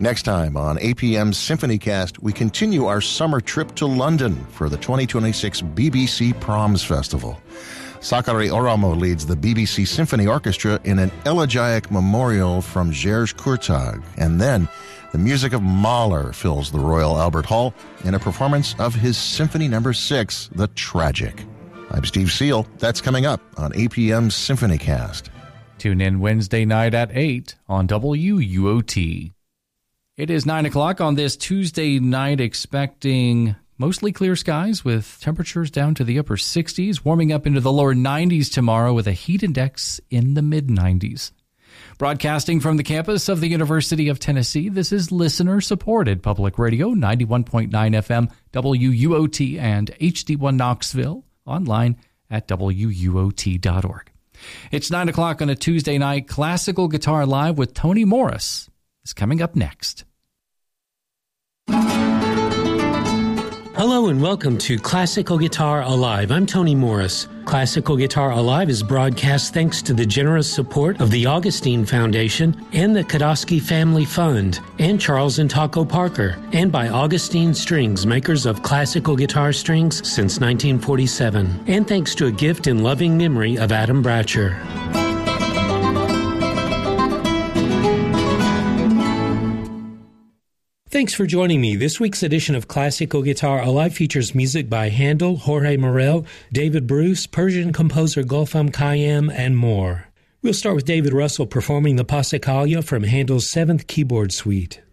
Next time on APM's SymphonyCast, we continue our summer trip to London for the 2026 BBC Proms Festival. Sakari Oramo leads the BBC Symphony Orchestra in an elegiac memorial from Jerzy Kurtag, and then the music of Mahler fills the Royal Albert Hall in a performance of his Symphony No. 6, The Tragic. I'm Steve Seal. That's coming up on APM's SymphonyCast. Tune in Wednesday night at 8 on WUOT. It is 9 o'clock on this Tuesday night, expecting mostly clear skies with temperatures down to the upper 60s, warming up into the lower 90s tomorrow with a heat index in the mid-90s. Broadcasting from the campus of the University of Tennessee, this is listener-supported Public Radio, 91.9 FM, WUOT, and HD1 Knoxville, online at WUOT.org. It's 9 o'clock on a Tuesday night. Classical Guitar Live with Tony Morris is coming up next. Hello and welcome to Classical Guitar Alive. I'm Tony Morris. Classical Guitar Alive is broadcast thanks to the generous support of the Augustine Foundation and the Kodosky Family Fund and Charles and Taco Parker, and by Augustine Strings, makers of classical guitar strings since 1947, and thanks to a gift in loving memory of Adam Bratcher. Thanks for joining me. This week's edition of Classical Guitar Alive features music by Handel, Jorge Morel, David Bruce, Persian composer Gulfam Khayyam, and more. We'll start with David Russell performing the Passacaglia from Handel's 7th Keyboard Suite.